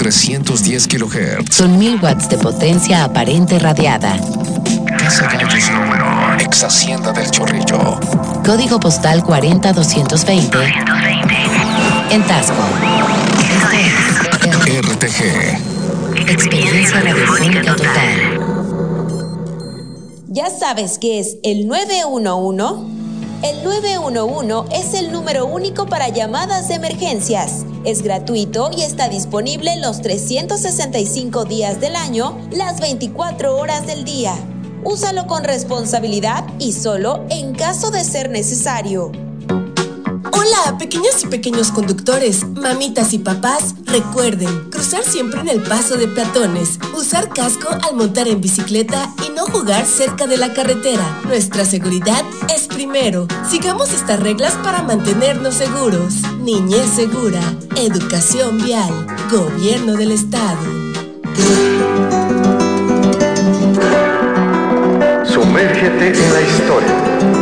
1310 kHz. Con 1000 watts de potencia aparente radiada. Casa Gallos número ex Hacienda del Chorrillo. Código postal 40220. En Tasco. RTG. Experiencia radiofónica total. ¿Ya sabes qué es el 911? El 911 es el número único para llamadas de emergencias. Es gratuito y está disponible los 365 días del año, las 24 horas del día. Úsalo con responsabilidad y solo en caso de ser necesario. Hola, pequeñas y pequeños conductores, mamitas y papás, recuerden, cruzar siempre en el paso de peatones, usar casco al montar en bicicleta y no jugar cerca de la carretera. Nuestra seguridad es primero. Sigamos estas reglas para mantenernos seguros. Niñez segura, educación vial, gobierno del estado. Sumérgete en la historia.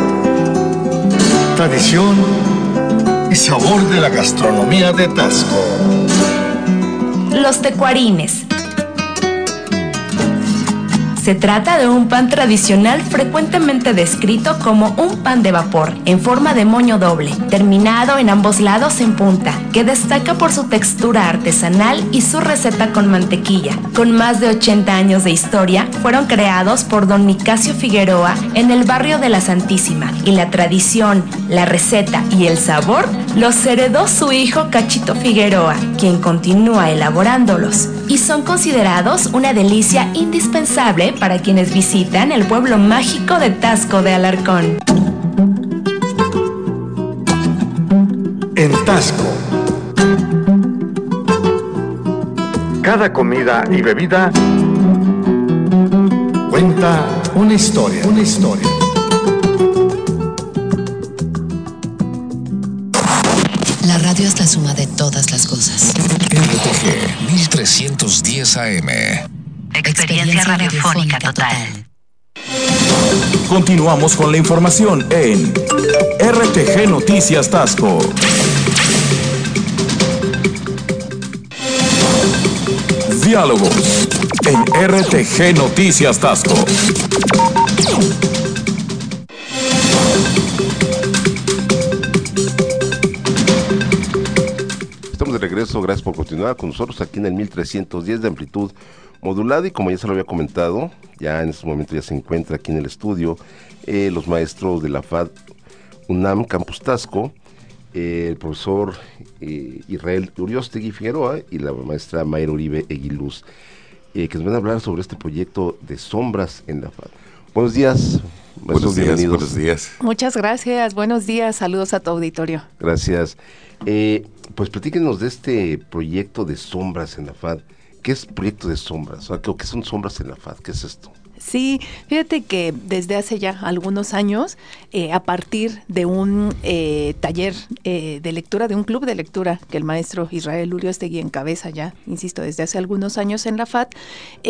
Tradición y sabor de la gastronomía de Tasco. Los tecuarines. Se trata de un pan tradicional frecuentemente descrito como un pan de vapor, en forma de moño doble, terminado en ambos lados en punta, que destaca por su textura artesanal y su receta con mantequilla. Con más de 80 años de historia, fueron creados por don Nicasio Figueroa en el barrio de la Santísima, y la tradición, la receta y el sabor los heredó su hijo Cachito Figueroa, quien continúa elaborándolos, y son considerados una delicia indispensable para quienes visitan el pueblo mágico de Tasco de Alarcón. En Tasco, cada comida y bebida cuenta una historia. La radio es la suma de todas las cosas. RTG 1310 AM. Experiencia radiofónica total. Continuamos con la información en RTG Noticias Tasco. Diálogos en RTG Noticias Tasco. Estamos de regreso, gracias por continuar con nosotros aquí en el 1310 de amplitud modulada, y como ya se lo había comentado, ya en este momento ya se encuentra aquí en el estudio los maestros de la FAD UNAM Campus Tasco, el profesor Israel Uriostegui Figueroa y la maestra Mayra Uribe Eguiluz, que nos van a hablar sobre este proyecto de sombras en la FAD. Buenos días, maestros, bienvenidos. Buenos días. Muchas gracias, buenos días, saludos a tu auditorio. Gracias. Pues platíquenos de este proyecto de sombras en la FAD. ¿Qué es proyecto de sombras? O sea, ¿qué son sombras en la FAD? ¿Qué es esto? Sí, fíjate que desde hace ya algunos años, a partir de un taller de lectura, de un club de lectura que el maestro Israel Uriostegui encabeza ya, insisto, desde hace algunos años en la FAD,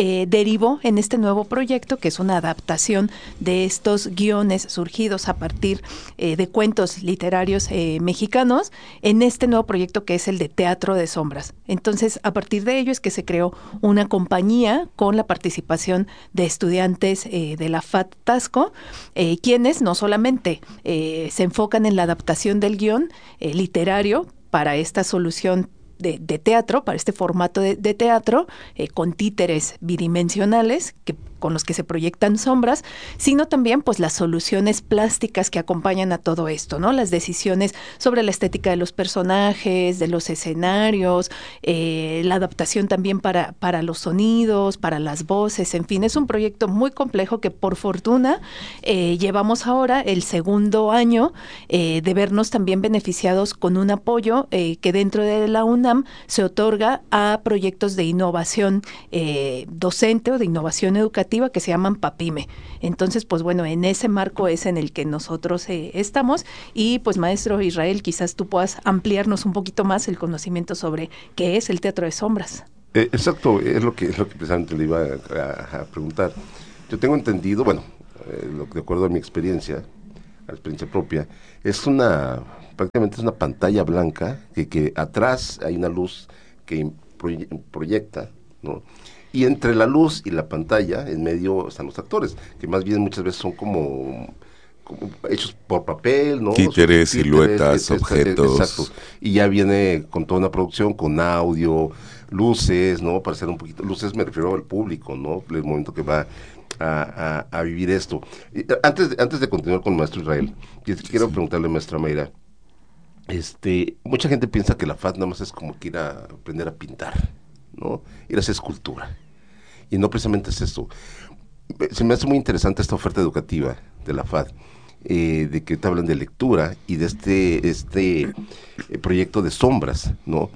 derivó en este nuevo proyecto, que es una adaptación de estos guiones surgidos a partir de cuentos literarios mexicanos, en este nuevo proyecto que es el de Teatro de Sombras. Entonces, a partir de ello es que se creó una compañía con la participación de estudiantes de la FAD Tasco, quienes no solamente se enfocan en la adaptación del guión literario para esta solución de teatro, para este formato de teatro, con títeres bidimensionales con los que se proyectan sombras, sino también pues las soluciones plásticas que acompañan a todo esto, ¿no? Las decisiones sobre la estética de los personajes, de los escenarios, la adaptación también para los sonidos, para las voces, en fin, es un proyecto muy complejo que por fortuna llevamos ahora el segundo año de vernos también beneficiados con un apoyo que dentro de la UNAM se otorga a proyectos de innovación docente o de innovación educativa que se llaman PAPIME. Entonces, pues bueno, en ese marco es en el que nosotros estamos, y pues maestro Israel, quizás tú puedas ampliarnos un poquito más el conocimiento sobre qué es el teatro de sombras. Exacto, es lo que precisamente le iba a preguntar. Yo tengo entendido, bueno, de acuerdo a mi experiencia, a la experiencia propia, prácticamente es una pantalla blanca que atrás hay una luz que proyecta, ¿no? Y entre la luz y la pantalla, en medio están los actores, que más bien muchas veces son como hechos por papel, ¿no? Títeres, siluetas, objetos. Exacto. Y ya viene con toda una producción, con audio, luces, ¿no? Para hacer un poquito, luces me refiero al público, ¿no? El momento que va a vivir esto. Y antes de continuar con el maestro Israel, quiero preguntarle, maestra Mayra, mucha gente piensa que la FAD nada más es como que ir a aprender a pintar, ¿no? Ir a hacer escultura. Y no precisamente es eso. Se me hace muy interesante esta oferta educativa de la FAD, de que te hablan de lectura y de este proyecto de sombras, ¿no?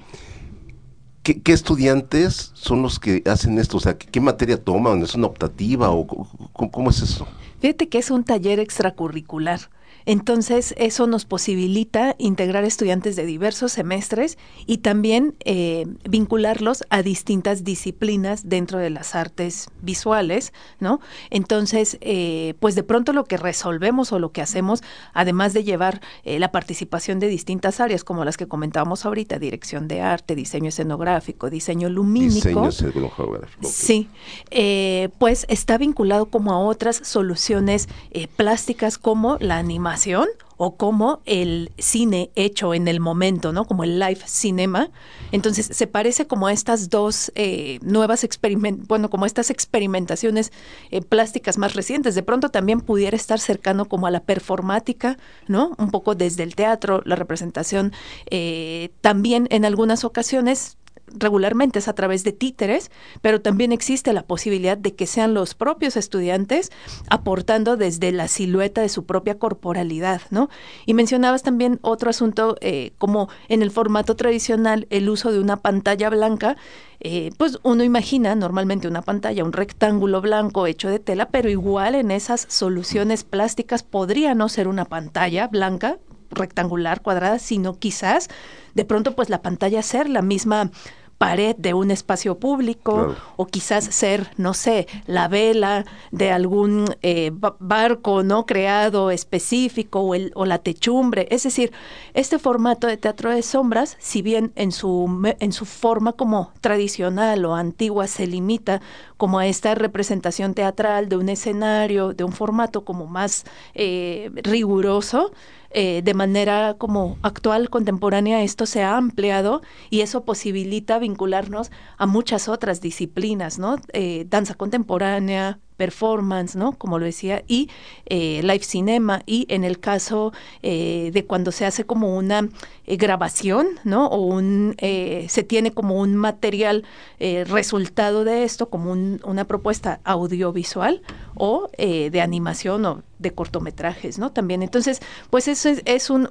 ¿Qué estudiantes son los que hacen esto? O sea, ¿qué materia toman? ¿Es una optativa o cómo es eso? Fíjate que es un taller extracurricular. Entonces, eso nos posibilita integrar estudiantes de diversos semestres y también vincularlos a distintas disciplinas dentro de las artes visuales, ¿no? Entonces, pues de pronto lo que resolvemos o lo que hacemos, además de llevar la participación de distintas áreas, como las que comentábamos ahorita, dirección de arte, diseño escenográfico, diseño lumínico. Diseño escenográfico. Sí, pues está vinculado como a otras soluciones plásticas como la animación o como el cine hecho en el momento, ¿no? Como el live cinema. Entonces se parece como a estas dos nuevas como estas experimentaciones plásticas más recientes. De pronto también pudiera estar cercano como a la performática, ¿no? Un poco desde el teatro, la representación también en algunas ocasiones regularmente es a través de títeres, pero también existe la posibilidad de que sean los propios estudiantes aportando desde la silueta de su propia corporalidad, ¿no? Y mencionabas también otro asunto, como en el formato tradicional, el uso de una pantalla blanca, pues uno imagina normalmente una pantalla, un rectángulo blanco hecho de tela, pero igual en esas soluciones plásticas podría no ser una pantalla blanca, rectangular, cuadrada, sino quizás de pronto pues la pantalla ser la misma pared de un espacio público, claro, o quizás ser, no sé, la vela de algún barco no creado específico o la techumbre. Es decir, este formato de teatro de sombras, si bien en su forma como tradicional o antigua se limita como a esta representación teatral de un escenario, de un formato como más riguroso, de manera como actual, contemporánea, esto se ha ampliado y eso posibilita vincularnos a muchas otras disciplinas, ¿no? Danza contemporánea, performance, ¿no? Como lo decía, y live cinema, y en el caso de cuando se hace como una grabación, ¿no? O se tiene como un material resultado de esto, como una propuesta audiovisual o de animación o de cortometrajes, ¿no? También, entonces, pues eso es un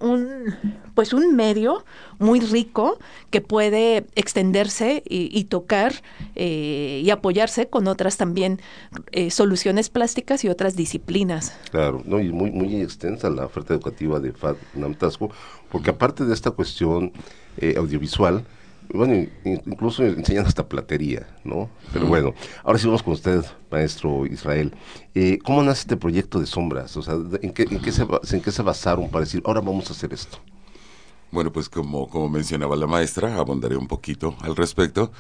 medio muy rico que puede extenderse y tocar y apoyarse con otras también soluciones plásticas y otras disciplinas. Claro, no, y muy, muy extensa la oferta educativa de FAD UNAM Taxco, porque aparte de esta cuestión audiovisual, bueno, incluso enseñan hasta platería, ¿no? Pero bueno, ahora sí vamos con usted, maestro Israel. ¿Cómo nace este proyecto de sombras? O sea, ¿en qué se basaron para decir, ahora vamos a hacer esto? Bueno, pues como mencionaba la maestra, abundaré un poquito al respecto.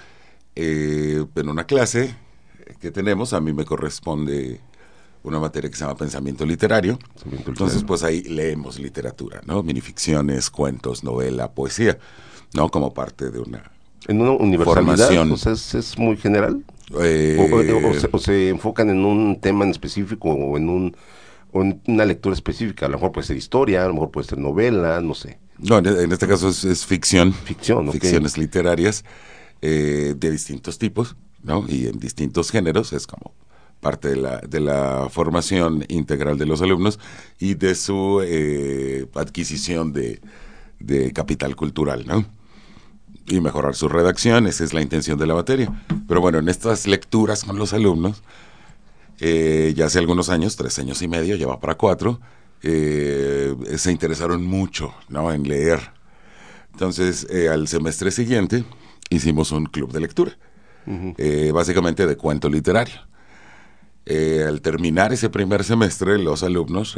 En una clase que tenemos, a mí me corresponde una materia que se llama Pensamiento Literario. Entonces, pues ahí leemos literatura, ¿no? Minificciones, cuentos, novela, poesía, ¿no? Como parte de una ¿En una universalidad? Formación. O sea, ¿es muy general? ¿O se enfocan en un tema en específico o en una lectura específica? A lo mejor puede ser historia, a lo mejor puede ser novela, no sé. No, en este caso es ficción. Ficción, okay. Ficciones literarias de distintos tipos, ¿no? Y en distintos géneros, es como parte de la formación integral de los alumnos y de su adquisición de capital cultural, ¿no? Y mejorar su redacción, esa es la intención de la materia. Pero bueno, en estas lecturas con los alumnos, ya hace algunos años, 3 años y medio, ya va para 4, se interesaron mucho, ¿no? En leer. Entonces, al semestre siguiente, hicimos un club de lectura, básicamente de cuento literario. Al terminar ese primer semestre, los alumnos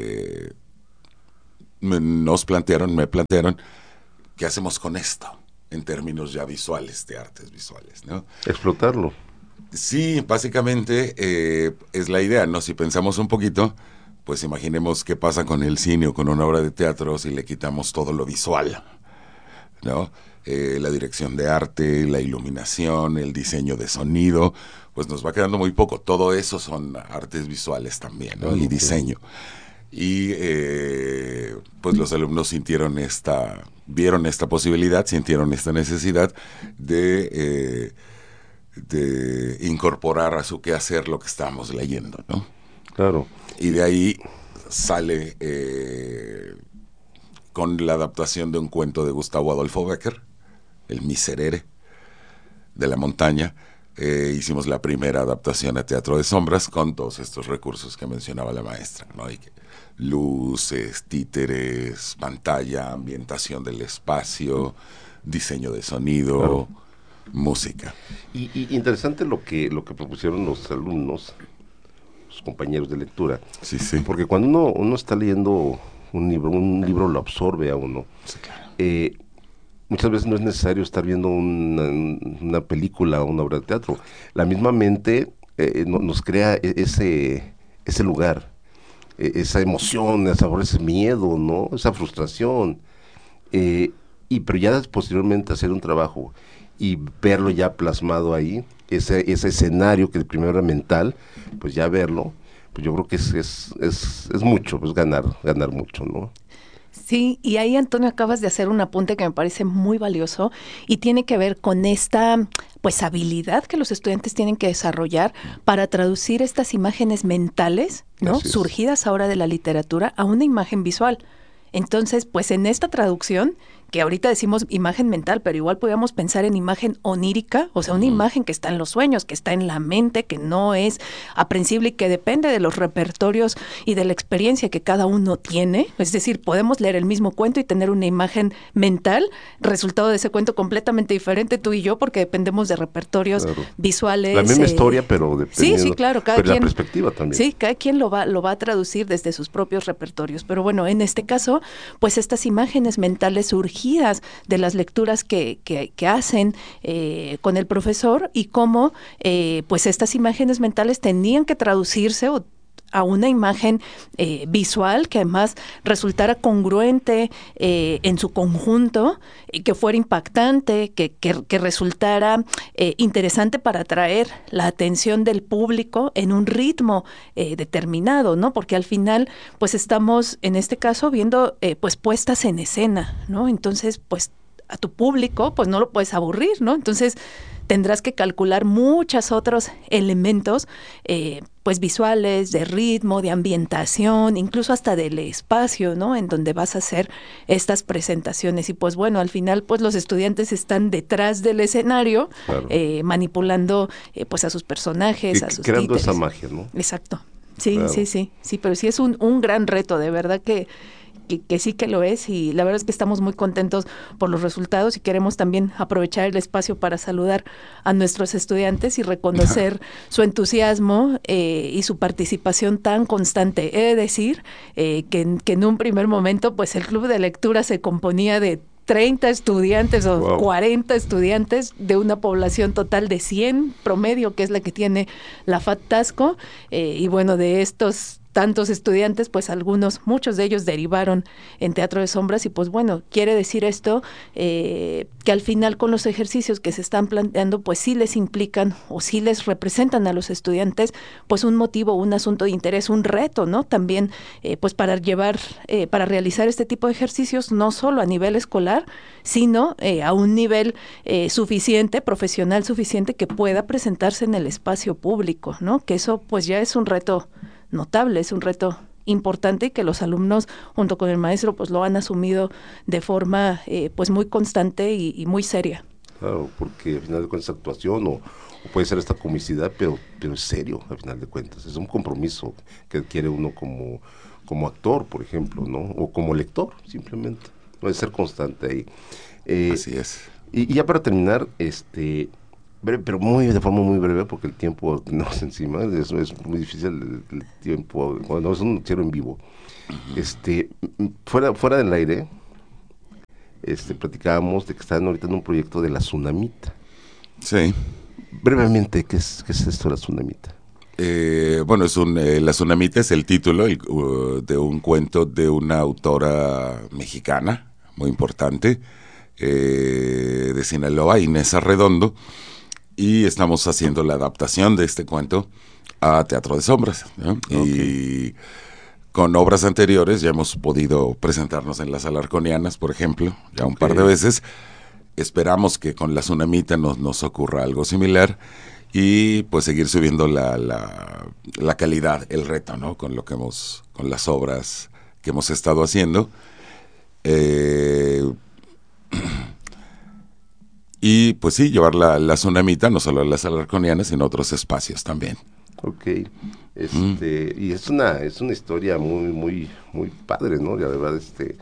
me plantearon, ¿qué hacemos con esto? en términos ya visuales, de artes visuales, ¿no? Explotarlo. Sí, básicamente es la idea, ¿no? Si pensamos un poquito, pues imaginemos qué pasa con el cine o con una obra de teatro si le quitamos todo lo visual, ¿no? La dirección de arte, la iluminación, el diseño de sonido, pues nos va quedando muy poco. Todo eso son artes visuales también, ¿no? Y diseño. Y pues los alumnos vieron esta posibilidad, sintieron esta necesidad de incorporar a su quehacer lo que estábamos leyendo, ¿no? Claro. Y de ahí sale con la adaptación de un cuento de Gustavo Adolfo Bécquer, El Miserere de la montaña. Hicimos la primera adaptación a Teatro de Sombras con todos estos recursos que mencionaba la maestra, ¿no? Y luces, títeres, pantalla, ambientación del espacio, diseño de sonido, claro, música. Y interesante lo que propusieron los alumnos, los compañeros de lectura. Sí, sí. Porque cuando uno está leyendo un libro lo absorbe a uno. Sí, claro. Muchas veces no es necesario estar viendo una película o una obra de teatro. La misma mente nos crea ese lugar, esa emoción, ese miedo, ¿no? Esa frustración. Pero ya posteriormente hacer un trabajo y verlo ya plasmado ahí, ese escenario que primero era mental, pues ya verlo, pues yo creo que es mucho, pues ganar mucho, ¿no? Sí, y ahí, Antonio, acabas de hacer un apunte que me parece muy valioso y tiene que ver con esta pues habilidad que los estudiantes tienen que desarrollar para traducir estas imágenes mentales, ¿no? Surgidas ahora de la literatura a una imagen visual. Entonces, pues en esta traducción, que ahorita decimos imagen mental, pero igual podríamos pensar en imagen onírica, o sea, una imagen que está en los sueños, que está en la mente, que no es aprensible y que depende de los repertorios y de la experiencia que cada uno tiene. Es decir, podemos leer el mismo cuento y tener una imagen mental, resultado de ese cuento completamente diferente, tú y yo, porque dependemos de repertorios visuales. La misma historia, pero dependiendo. Sí, claro, cada pero quien. La perspectiva también. Sí, cada quien lo va a traducir desde sus propios repertorios. Pero bueno, en este caso, pues estas imágenes mentales surgidas de las lecturas que hacen con el profesor y cómo pues estas imágenes mentales tenían que traducirse a una imagen visual que además resultara congruente en su conjunto, que fuera impactante, que resultara interesante para atraer la atención del público en un ritmo determinado, ¿no? Porque al final, pues estamos, en este caso, viendo pues puestas en escena, ¿no? Entonces, pues a tu público, pues no lo puedes aburrir, ¿no? Entonces, tendrás que calcular muchos otros elementos, pues visuales, de ritmo, de ambientación, incluso hasta del espacio, ¿no? En donde vas a hacer estas presentaciones. Y pues bueno, al final, pues los estudiantes están detrás del escenario, claro, manipulando pues a sus personajes, a sus creando títeres. Esa magia, ¿no? Exacto. Sí, claro. sí, pero sí es un gran reto, de verdad que sí que lo es, y la verdad es que estamos muy contentos por los resultados y queremos también aprovechar el espacio para saludar a nuestros estudiantes y reconocer su entusiasmo y su participación tan constante. He de decir que en un primer momento pues el club de lectura se componía de 30 estudiantes o wow, 40 estudiantes de una población total de 100 promedio, que es la que tiene la FAD Taxco, y bueno, de estos tantos estudiantes, pues muchos de ellos derivaron en Teatro de Sombras y pues bueno, quiere decir esto que al final con los ejercicios que se están planteando, pues sí les implican o sí les representan a los estudiantes pues un motivo, un asunto de interés, un reto, ¿no? También pues para realizar este tipo de ejercicios, no solo a nivel escolar, sino a un nivel suficiente, profesional suficiente, que pueda presentarse en el espacio público, ¿no? Que eso pues ya es un reto notable, es un reto importante y que los alumnos junto con el maestro pues lo han asumido de forma pues muy constante y muy seria. Claro, porque al final de cuentas actuación o puede ser esta comicidad, pero es serio al final de cuentas, es un compromiso que adquiere uno como actor, por ejemplo, ¿no? O como lector, simplemente, puede ser constante ahí. Así es. Y ya para terminar, breve, pero de forma muy breve, porque el tiempo tenemos encima, es muy difícil el tiempo, cuando es un noticiero en vivo. Fuera del aire, platicábamos de que están ahorita en un proyecto de la tsunamita. Sí. Brevemente, ¿qué es esto de la tsunamita? Bueno, la tsunamita es el título de un cuento de una autora mexicana muy importante, de Sinaloa, Inés Arredondo, y estamos haciendo la adaptación de este cuento a Teatro de Sombras, ¿no? Okay. Y con obras anteriores ya hemos podido presentarnos en las Alarconianas, por ejemplo, ya un par de veces. Esperamos que con la tsunamita nos ocurra algo similar y pues seguir subiendo la calidad, el reto, ¿no? Con las obras que hemos estado haciendo. Y pues sí, llevar la tsunamita no solo a las Alarconianas, sino a otros espacios también. Ok, y es una historia muy muy muy padre, ¿no? La verdad,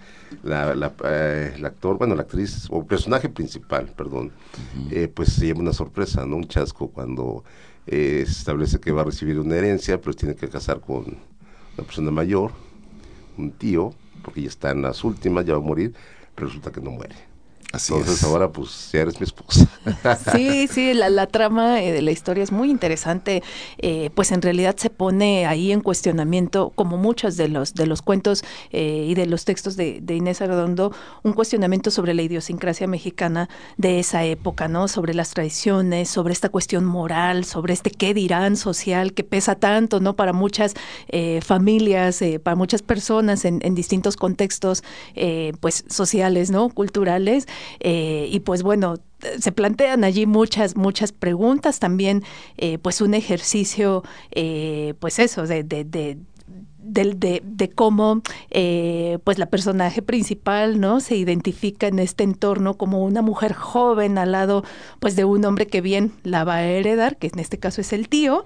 el actor, bueno, la actriz o personaje principal, perdón, pues se lleva una sorpresa, ¿no? Un chasco cuando se establece que va a recibir una herencia, pero tiene que casar con una persona mayor, un tío, porque ya está en las últimas, ya va a morir, pero resulta que no muere. Entonces ahora pues ya eres mi esposa. Sí, la trama de la historia es muy interesante, pues en realidad se pone ahí en cuestionamiento, como muchos de los cuentos y de los textos de Inés Arredondo, un cuestionamiento sobre la idiosincrasia mexicana de esa época, ¿no? Sobre las tradiciones, sobre esta cuestión moral, sobre qué dirán social que pesa tanto, ¿no? Para muchas familias, para muchas personas en distintos contextos, pues sociales, ¿no? Culturales. Y pues bueno, se plantean allí muchas preguntas, también pues un ejercicio, pues eso, de cómo pues la personaje principal, ¿no? Se identifica en este entorno como una mujer joven al lado pues de un hombre que bien la va a heredar, que en este caso es el tío,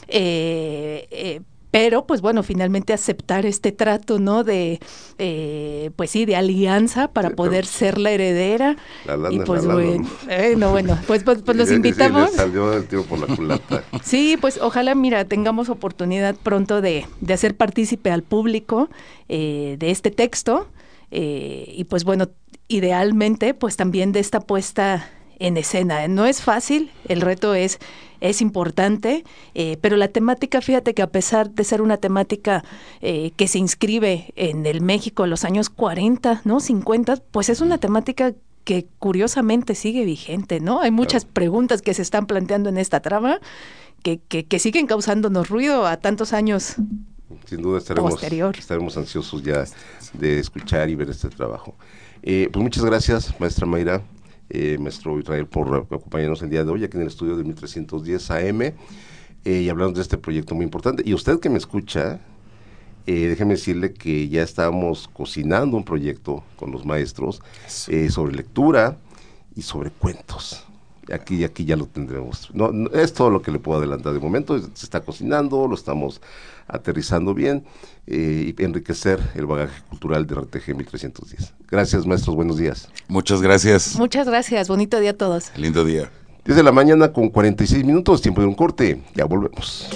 pero pues bueno, finalmente aceptar este trato, ¿no? Pues sí, de alianza para poder ser la heredera. Y pues bueno, pues los invitamos. Sí, le salió el tío por la culata. Sí, pues ojalá, mira, tengamos oportunidad pronto de hacer partícipe al público de este texto, y pues bueno, idealmente pues también de esta puesta en escena. No es fácil, el reto es importante, pero la temática, fíjate que a pesar de ser una temática que se inscribe en el México de los años 40, ¿no? 50, pues es una temática que curiosamente sigue vigente, ¿no? Hay muchas preguntas que se están planteando en esta trama que siguen causándonos ruido a tantos años. Sin duda estaremos ansiosos ya de escuchar y ver este trabajo. Pues muchas gracias, maestra Mayra. Maestro Israel, por acompañarnos el día de hoy aquí en el estudio de 1310 AM, y hablamos de este proyecto muy importante. Y usted que me escucha, déjeme decirle que ya estamos cocinando un proyecto con los maestros sobre lectura y sobre cuentos. Aquí ya lo tendremos. No, es todo lo que le puedo adelantar de momento. Se está cocinando, lo estamos aterrizando bien, y enriquecer el bagaje cultural de RTG 1310. Gracias, maestros, buenos días. Muchas gracias. Muchas gracias, bonito día a todos. Lindo día. 10 de la mañana con 46 minutos, tiempo de un corte, ya volvemos.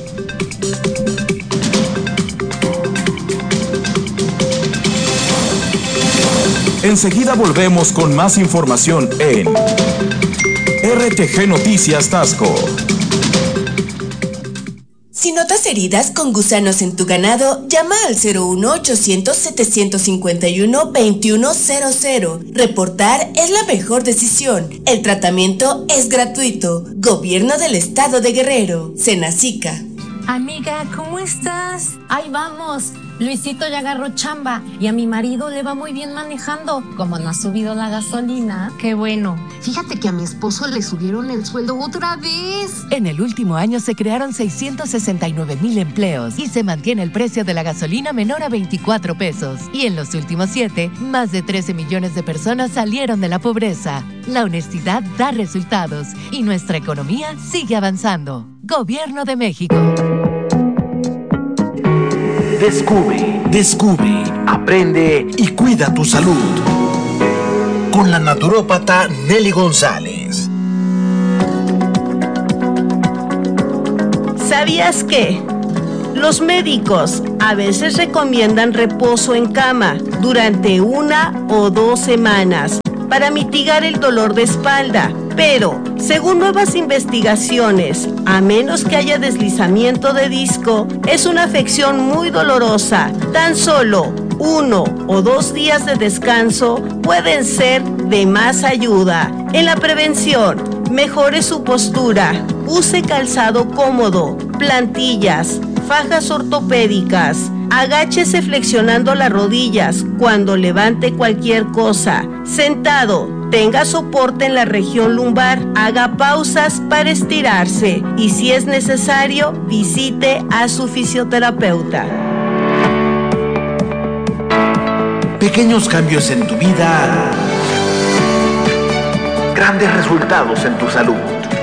Enseguida volvemos con más información en RTG Noticias Tasco. Si notas heridas con gusanos en tu ganado, llama al 01800-751-2100. Reportar es la mejor decisión. El tratamiento es gratuito. Gobierno del Estado de Guerrero. Senacica. Amiga, ¿cómo estás? Ahí vamos. Luisito ya agarró chamba y a mi marido le va muy bien manejando. Como no ha subido la gasolina, qué bueno. Fíjate que a mi esposo le subieron el sueldo otra vez. En el último año se crearon 669,000 empleos y se mantiene el precio de la gasolina menor a 24 pesos. Y en los últimos 7, más de 13 millones de personas salieron de la pobreza. La honestidad da resultados y nuestra economía sigue avanzando. Gobierno de México. Descubre, aprende y cuida tu salud. Con la naturópata Nelly González. ¿Sabías que los médicos a veces recomiendan reposo en cama durante 1 o 2 semanas para mitigar el dolor de espalda. Pero, según nuevas investigaciones, a menos que haya deslizamiento de disco, es una afección muy dolorosa. Tan solo 1 o 2 días de descanso pueden ser de más ayuda. En la prevención, mejore su postura, use calzado cómodo, plantillas, fajas ortopédicas, agáchese flexionando las rodillas cuando levante cualquier cosa, sentado, tenga soporte en la región lumbar, haga pausas para estirarse y si es necesario, visite a su fisioterapeuta. Pequeños cambios en tu vida, grandes resultados en tu salud.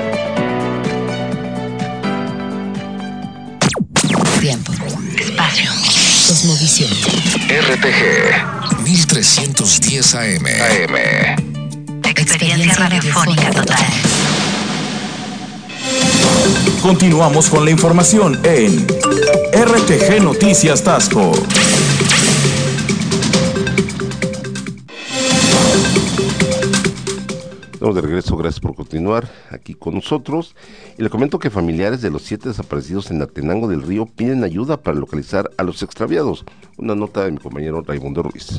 Tiempo, espacio, cosmovisión. RTG 1310 AM. Experiencia radiofónica total. Continuamos con la información en RTG Noticias Tasco. Estamos de regreso, gracias por continuar aquí con nosotros. Y le comento que familiares de los 7 desaparecidos en Atenango del Río piden ayuda para localizar a los extraviados. Una nota de mi compañero Raimundo Ruiz.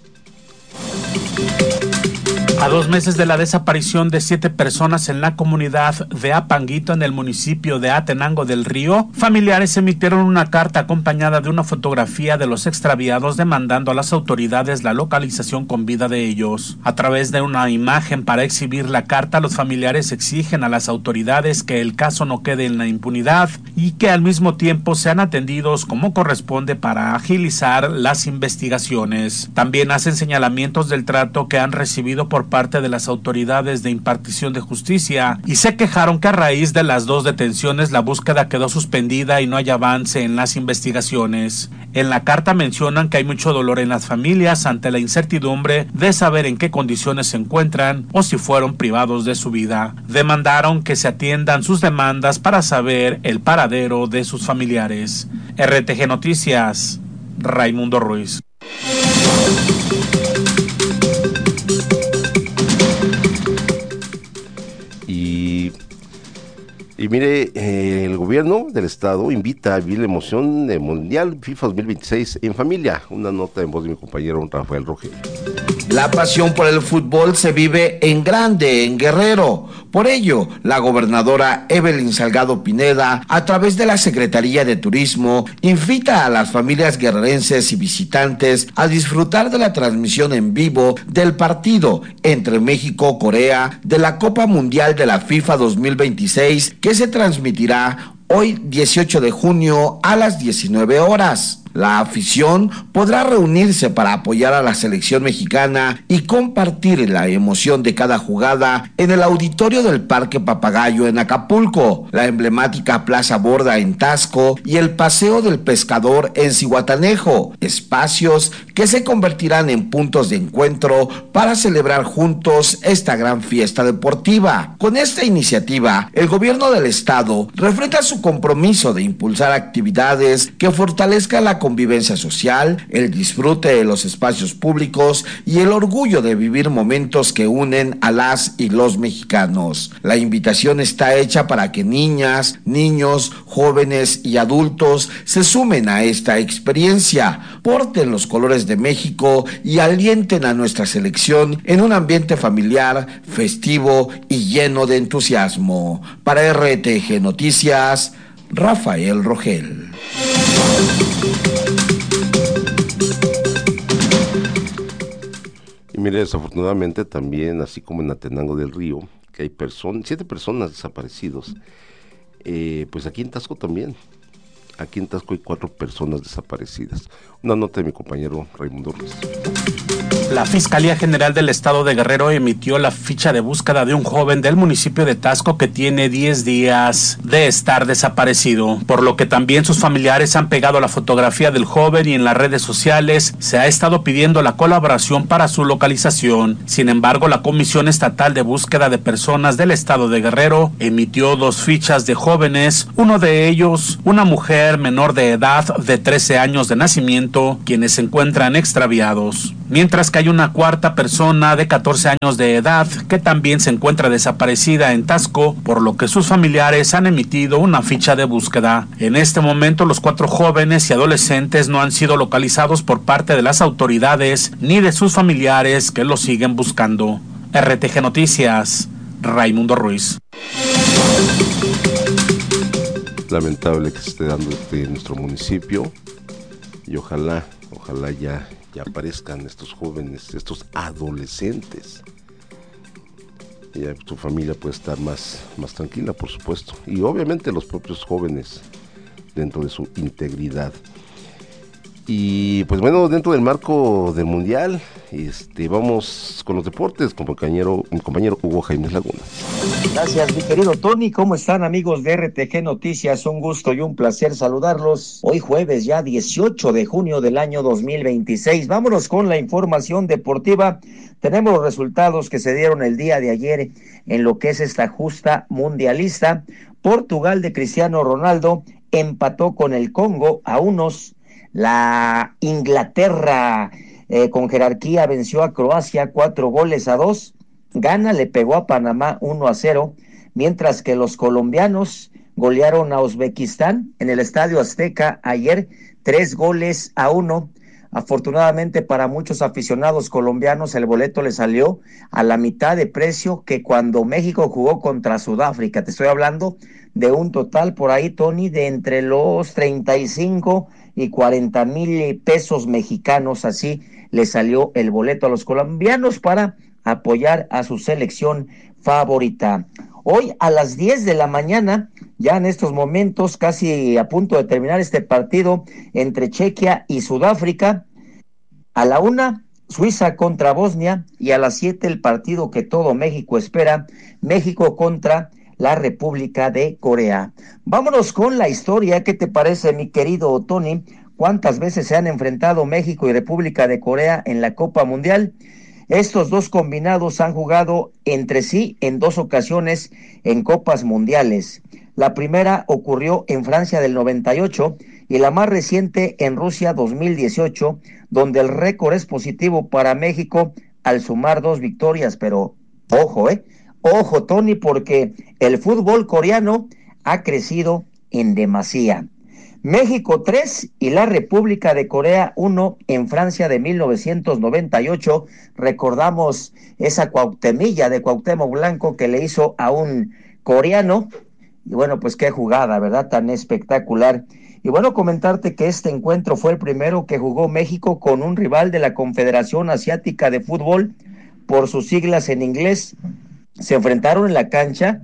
A 2 meses de la desaparición de 7 personas en la comunidad de Apanguito, en el municipio de Atenango del Río, familiares emitieron una carta acompañada de una fotografía de los extraviados demandando a las autoridades la localización con vida de ellos. A través de una imagen para exhibir la carta, los familiares exigen a las autoridades que el caso no quede en la impunidad y que al mismo tiempo sean atendidos como corresponde para agilizar las investigaciones. También hacen señalamientos del trato que han recibido por parte de las autoridades de impartición de justicia y se quejaron que a raíz de las 2 detenciones la búsqueda quedó suspendida y no hay avance en las investigaciones. En la carta mencionan que hay mucho dolor en las familias ante la incertidumbre de saber en qué condiciones se encuentran o si fueron privados de su vida. Demandaron que se atiendan sus demandas para saber el paradero de sus familiares. RTG Noticias, Raimundo Ruiz. Y mire, el gobierno del estado invita a vivir la emoción del Mundial FIFA 2026 en familia. Una nota en voz de mi compañero Rafael Rogel. La pasión por el fútbol se vive en grande, en Guerrero. Por ello, la gobernadora Evelyn Salgado Pineda, a través de la Secretaría de Turismo, invita a las familias guerrerenses y visitantes a disfrutar de la transmisión en vivo del partido entre México y Corea de la Copa Mundial de la FIFA 2026, que se transmitirá hoy 18 de junio a las 19 horas. La afición podrá reunirse para apoyar a la selección mexicana y compartir la emoción de cada jugada en el auditorio del Parque Papagayo en Acapulco, la emblemática Plaza Borda en Tasco y el Paseo del Pescador en Zihuatanejo, espacios que se convertirán en puntos de encuentro para celebrar juntos esta gran fiesta deportiva. Con esta iniciativa, el gobierno del estado refrenda su compromiso de impulsar actividades que fortalezcan la convivencia social, el disfrute de los espacios públicos y el orgullo de vivir momentos que unen a las y los mexicanos. La invitación está hecha para que niñas, niños, jóvenes y adultos se sumen a esta experiencia, porten los colores de México y alienten a nuestra selección en un ambiente familiar, festivo y lleno de entusiasmo. Para RTG Noticias, Rafael Rogel. Y mire, desafortunadamente también, así como en Atenango del Río, que hay 7 personas desaparecidos, pues aquí en Tasco también. Aquí en Tasco hay 4 personas desaparecidas. Una nota de mi compañero Raimundo Ruiz. La Fiscalía General del Estado de Guerrero emitió la ficha de búsqueda de un joven del municipio de Tasco que tiene 10 días de estar desaparecido, por lo que también sus familiares han pegado la fotografía del joven y en las redes sociales se ha estado pidiendo la colaboración para su localización. Sin embargo, la Comisión Estatal de Búsqueda de Personas del Estado de Guerrero emitió 2 fichas de jóvenes, uno de ellos una mujer menor de edad de 13 años de nacimiento, quienes se encuentran extraviados. mientras que hay una cuarta persona de 14 años de edad que también se encuentra desaparecida en Taxco, por lo que sus familiares han emitido una ficha de búsqueda. En este momento, los 4 jóvenes y adolescentes no han sido localizados por parte de las autoridades ni de sus familiares, que los siguen buscando. RTG Noticias, Raimundo Ruiz. Lamentable que se esté dando en nuestro municipio, y ojalá ya aparezcan estos jóvenes, estos adolescentes, y ya su familia puede estar más tranquila, por supuesto, y obviamente los propios jóvenes dentro de su integridad. Y pues bueno, dentro del marco del Mundial, vamos con los deportes con mi compañero Hugo Jaime Laguna. Gracias, mi querido Tony. ¿Cómo están, amigos de RTG Noticias? Un gusto y un placer saludarlos. Hoy jueves, ya 18 de junio del año 2026. Vámonos con la información deportiva. Tenemos los resultados que se dieron el día de ayer en lo que es esta justa mundialista. Portugal de Cristiano Ronaldo empató con el Congo a unos. La Inglaterra con jerarquía venció a Croacia 4-2. Ghana le pegó a Panamá 1-0, mientras que los colombianos golearon a Uzbekistán en el Estadio Azteca ayer 3-1. Afortunadamente para muchos aficionados colombianos el boleto le salió a la mitad de precio que cuando México jugó contra Sudáfrica. Te estoy hablando de un total por ahí, Tony, de entre los 35 y 40,000 pesos mexicanos. Así le salió el boleto a los colombianos para apoyar a su selección favorita. Hoy a las 10 de la mañana, ya en estos momentos, casi a punto de terminar este partido entre Chequia y Sudáfrica. A la 1, Suiza contra Bosnia, y a las 7 el partido que todo México espera, México contra la República de Corea. Vámonos con la historia. ¿Qué te parece, mi querido Tony? ¿Cuántas veces se han enfrentado México y República de Corea en la Copa Mundial? Estos dos combinados han jugado entre sí en 2 ocasiones en Copas Mundiales. La primera ocurrió en Francia del 98 y la más reciente en Rusia 2018, donde el récord es positivo para México al sumar 2 victorias. Pero ojo, Tony, porque el fútbol coreano ha crecido en demasía. México 3 y la República de Corea 1 en Francia de 1998. Recordamos esa cuauhtemilla de Cuauhtémoc Blanco que le hizo a un coreano. Y bueno, pues qué jugada, ¿verdad? Tan espectacular. Y bueno, comentarte que este encuentro fue el primero que jugó México con un rival de la Confederación Asiática de Fútbol, por sus siglas en inglés. Se enfrentaron en la cancha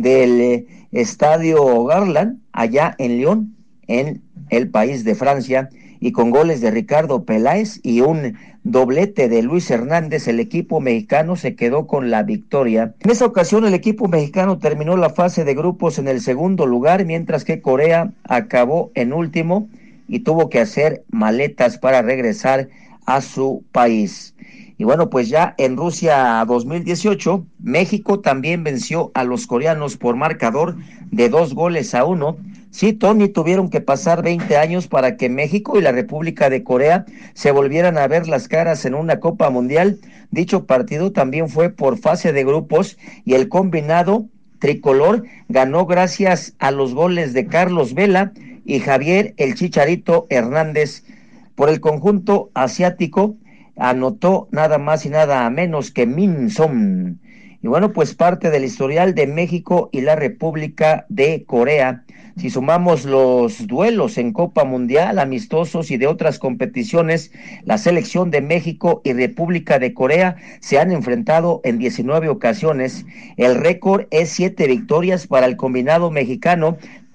del Estadio Garland, allá en Lyon, en el país de Francia, y con goles de Ricardo Peláez y un doblete de Luis Hernández, el equipo mexicano se quedó con la victoria. En esa ocasión el equipo mexicano terminó la fase de grupos en el segundo lugar, mientras que Corea acabó en último y tuvo que hacer maletas para regresar a su país. Y bueno, pues ya en Rusia 2018, México también venció a los coreanos por marcador de 2-1. Sí, Tony, tuvieron que pasar 20 años para que México y la República de Corea se volvieran a ver las caras en una Copa Mundial. Dicho partido también fue por fase de grupos y el combinado tricolor ganó gracias a los goles de Carlos Vela y Javier el Chicharito Hernández. Por el conjunto asiático anotó nada más y nada menos que Min Son. Y bueno, pues parte del historial de México y la República de Corea. Si sumamos los duelos en Copa Mundial, amistosos y de otras competiciones, la selección de México y República de Corea se han enfrentado en 19 ocasiones. El récord es 7 victorias para el combinado mexicano,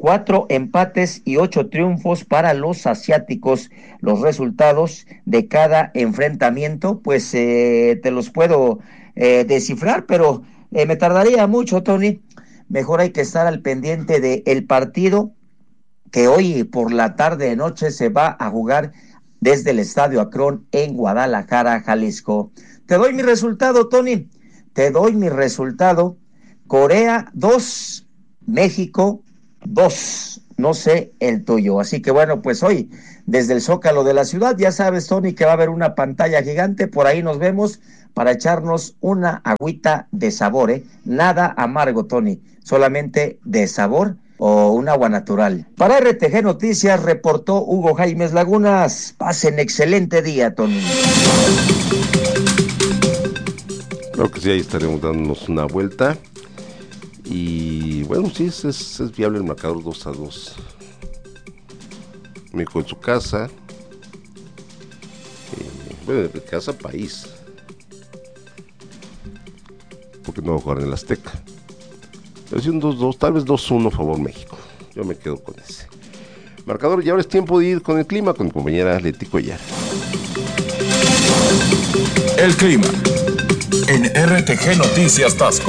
4 empates y 8 triunfos para los asiáticos. Los resultados de cada enfrentamiento, pues te los puedo descifrar, pero me tardaría mucho, Tony. Mejor hay que estar al pendiente del partido que hoy por la tarde noche se va a jugar desde el Estadio Akron en Guadalajara, Jalisco. Te doy mi resultado, Tony. Te doy mi resultado. Corea 2, México 2. no sé el tuyo. Así que bueno, pues hoy, desde el Zócalo de la ciudad, ya sabes, Tony, que va a haber una pantalla gigante, por ahí nos vemos para echarnos una agüita de sabor, nada amargo, Tony, solamente de sabor o un agua natural. Para RTG Noticias reportó Hugo Jaimes Lagunas. Pasen excelente día, Tony. Creo que sí, ahí estaremos dándonos una vuelta. Y bueno, sí, es viable el marcador 2-2. México en su casa. Bueno, de casa país. Porque no va a jugar en el Azteca. Pero sí un 2-2, tal vez 2-1 favor México. Yo me quedo con ese marcador. Y ahora es tiempo de ir con el clima con mi compañera Leti Cuellar. El clima en RTG Noticias Tasco.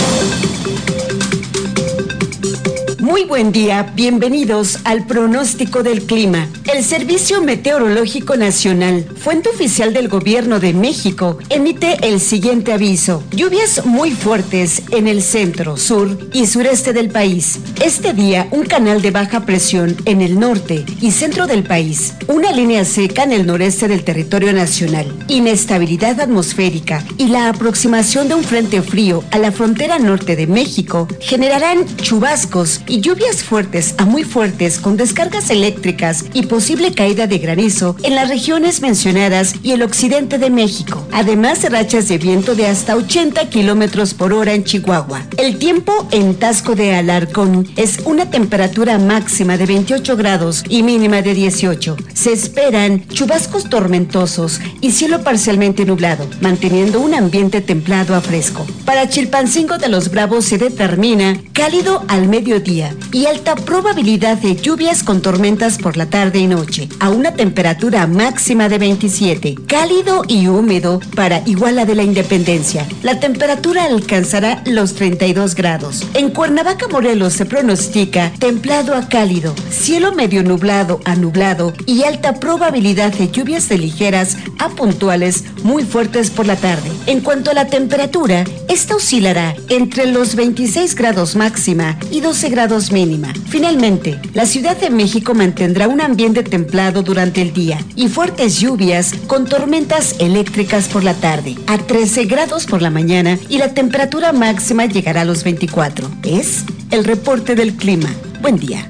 Muy buen día, bienvenidos al pronóstico del clima. El Servicio Meteorológico Nacional, fuente oficial del Gobierno de México, emite el siguiente aviso. Lluvias muy fuertes en el centro, sur y sureste del país. Este día, un canal de baja presión en el norte y centro del país, una línea seca en el noreste del territorio nacional, inestabilidad atmosférica y la aproximación de un frente frío a la frontera norte de México generarán chubascos y lluvias fuertes a muy fuertes con descargas eléctricas y posible caída de granizo en las regiones mencionadas y el occidente de México, además de rachas de viento de hasta 80 kilómetros por hora en Chihuahua. El tiempo en Taxco de Alarcón es una temperatura máxima de 28 grados y mínima de 18. Se esperan chubascos tormentosos y cielo parcialmente nublado, manteniendo un ambiente templado a fresco. Para Chilpancingo de los Bravos se determina cálido al mediodía y alta probabilidad de lluvias con tormentas por la tarde y noche, a una temperatura máxima de 27. Cálido y húmedo para Iguala de la Independencia. La temperatura alcanzará los 32 grados. En Cuernavaca, Morelos, se pronostica templado a cálido, cielo medio nublado a nublado y alta probabilidad de lluvias de ligeras a puntuales muy fuertes por la tarde. En cuanto a la temperatura, esta oscilará entre los 26 grados máxima y 12 grados mínima. Finalmente, la Ciudad de México mantendrá un ambiente templado durante el día y fuertes lluvias con tormentas eléctricas por la tarde, a 13 grados por la mañana y la temperatura máxima llegará a los 24. Es el reporte del clima. Buen día.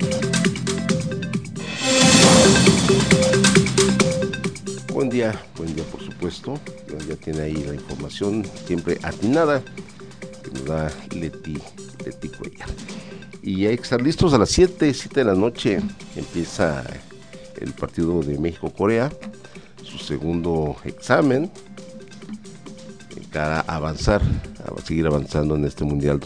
Buen día por supuesto. Ya tiene ahí la información siempre atinada que nos da Leti Cuellar. Y hay que estar listos a las 7 de la noche. Empieza el partido de México-Corea, su segundo examen, en cara a avanzar, a seguir avanzando en este Mundial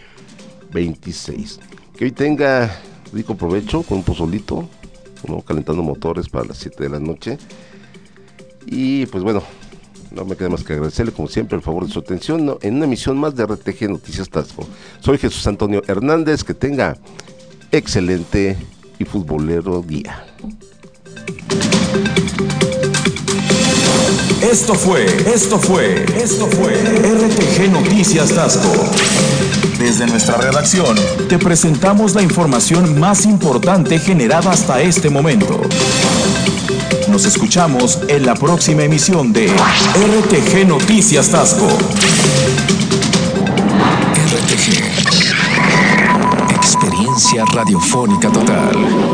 2026. Que hoy tenga rico provecho con un pozolito, ¿no? Calentando motores para las 7 de la noche. Y pues bueno, no me queda más que agradecerle como siempre el favor de su atención, ¿no? En una emisión más de RTG Noticias Tasco. Soy Jesús Antonio Hernández, que tenga excelente y futbolero día. Esto fue RTG Noticias Tasco. Desde nuestra redacción te presentamos la información más importante generada hasta este momento. Nos escuchamos en la próxima emisión de RTG Noticias Tasco. RTG. Experiencia radiofónica total.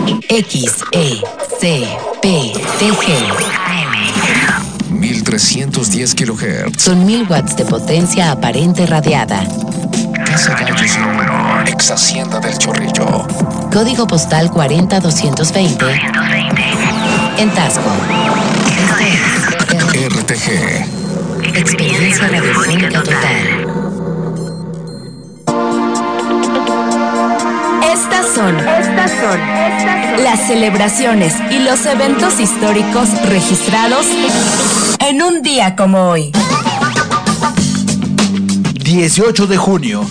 XECPTG. 1310 kHz. Son 1000 watts de potencia aparente radiada. Casa Gallos número. Ex Hacienda del Chorrillo. Código postal 40220. En Tasco. RTG. Experiencia radiofónica total. Estas son las celebraciones y los eventos históricos registrados en un día como hoy. 18 de junio.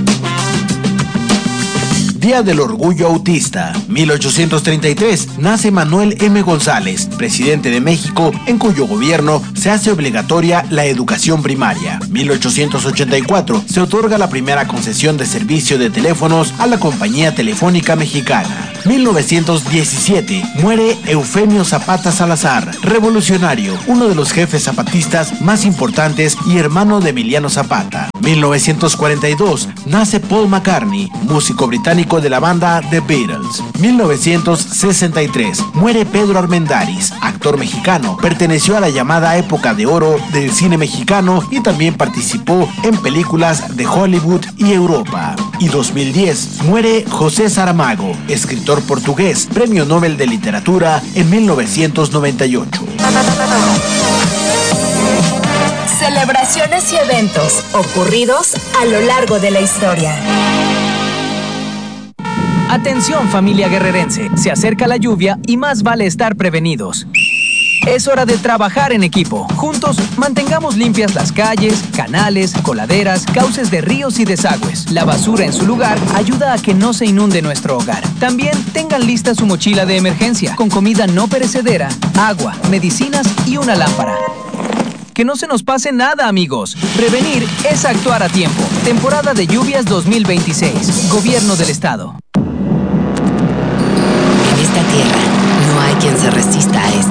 Día del Orgullo Autista. 1833. Nace Manuel M. González, presidente de México, en cuyo gobierno se hace obligatoria la educación primaria. 1884. Se otorga la primera concesión de servicio de teléfonos a la Compañía Telefónica Mexicana. 1917. Muere Eufemio Zapata Salazar, revolucionario, uno de los jefes zapatistas más importantes y hermano de Emiliano Zapata. 1942. Nace Paul McCartney, músico británico de la banda The Beatles. 1963. Muere Pedro Armendáriz, actor mexicano. Perteneció a la llamada época de oro del cine mexicano y también participó en películas de Hollywood y Europa. Y 2010. Muere José Saramago, escritor portugués, Premio Nobel de Literatura en 1998. Celebraciones y eventos ocurridos a lo largo de la historia. Atención, familia guerrerense, se acerca la lluvia y más vale estar prevenidos. Es hora de trabajar en equipo. Juntos, mantengamos limpias las calles, canales, coladeras, cauces de ríos y desagües. La basura en su lugar ayuda a que no se inunde nuestro hogar. También tengan lista su mochila de emergencia, con comida no perecedera, agua, medicinas y una lámpara. Que no se nos pase nada, amigos. Prevenir es actuar a tiempo. Temporada de lluvias 2026. Gobierno del Estado. En esta tierra no hay quien se resista a esto.